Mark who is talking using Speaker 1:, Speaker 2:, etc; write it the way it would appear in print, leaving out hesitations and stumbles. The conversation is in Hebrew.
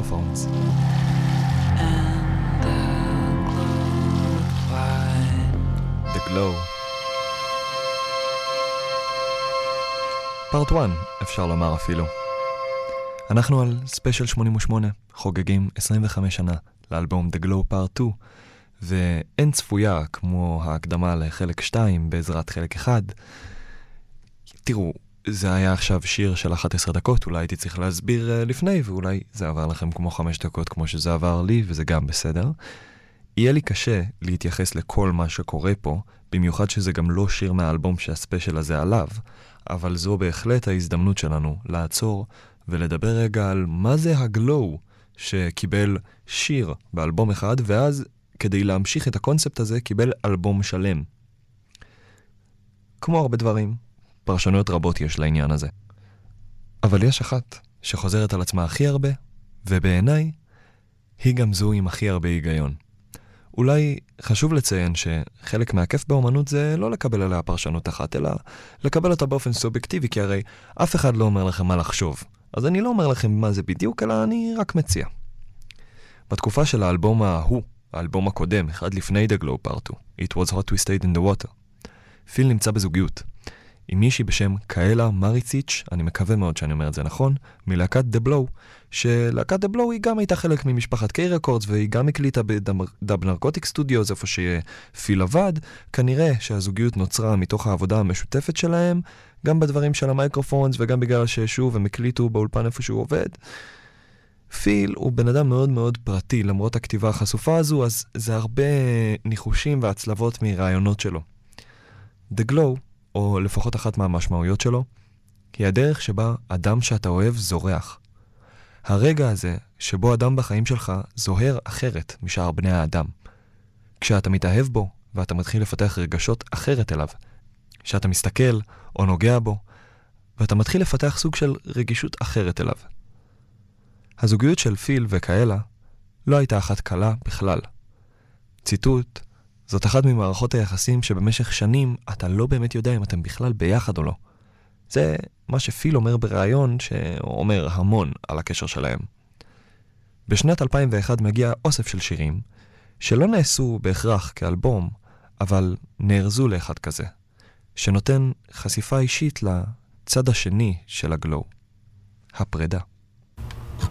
Speaker 1: מייקרופונס. The Glow. פארט 1, אפשר לומר אפילו. אנחנו על ספיישל 88, חוגגים 25 שנה לאלבום The Glow פארט 2, ואין צפויה כמו ההקדמה לחלק 2 בעזרת חלק 1. תראו, זה היה עכשיו שיר של 11 דקות, אולי הייתי צריך להסביר לפני, ואולי זה עבר לכם כמו 5 דקות כמו שזה עבר לי, וזה גם בסדר. יהיה לי קשה להתייחס לכל מה שקורה פה, במיוחד שזה גם לא שיר מהאלבום שהספיישל הזה עליו, אבל זו בהחלט ההזדמנות שלנו לעצור ולדבר רגע על מה זה הגלו שקיבל שיר באלבום אחד, ואז כדי להמשיך את הקונספט הזה קיבל אלבום שלם. כמו הרבה דברים, פרשנויות רבות יש לעניין הזה. אבל יש אחת שחוזרת על עצמה הכי הרבה, ובעיניי היא גם זו עם הכי הרבה היגיון. אולי חשוב לציין שחלק מהכיף באומנות זה לא לקבל עליה פרשנות אחת, אלא לקבל אותה באופן סובייקטיבי, כי הרי אף אחד לא אומר לכם מה לחשוב. אז אני לא אומר לכם מה זה בדיוק, אלא אני רק מציע. בתקופה של האלבום ההוא, האלבום הקודם, אחד לפני The Glow Part 2, It was hot we stayed in the water, פיל נמצא בזוגיות עם מישהי בשם קאלה מריציץ', אני מקווה מאוד שאני אומר את זה נכון, מלהקת The Blow, שלהקת The Blow היא גם הייתה חלק ממשפחת קיי רקורדס, והיא גם הקליטה בדאב נרקוטיק סטודיוס, איפה שפיל עבד. כנראה שהזוגיות נוצרה מתוך העבודה המשותפת שלהם, גם בדברים של המייקרופונס, וגם בגלל ששוב הם הקליטו באולפן איפה שהוא עובד. פיל הוא בן אדם מאוד מאוד פרטי, למרות הכתיבה החשופה הזו, אז זה הרבה ניחושים והצלבות מרעיונות שלו. The Glow, או לפחות אחת מהמשמעויות שלו, היא הדרך שבה אדם שאתה אוהב זורח. הרגע הזה שבו אדם בחיים שלך זוהר אחרת משאר בני האדם. כשאתה מתאהב בו ואתה מתחיל לפתח רגשות אחרת אליו. כשאתה מסתכל או נוגע בו ואתה מתחיל לפתח סוג של רגישות אחרת אליו. הזוגיות של פיל וקאלה לא הייתה אחת קלה בכלל. ציטוט, זאת אחת ממערכות היחסים שבמשך שנים אתה לא באמת יודע אם אתם בכלל ביחד או לא. זה מה שפיל אומר בראיון שאומר המון על הקשר שלהם. בשנת 2001 מגיע אוסף של שירים שלא נעשו בהכרח כאלבום, אבל נארזו לאחד כזה, שנותן חשיפה אישית לצד השני של הגלו, הפרידה.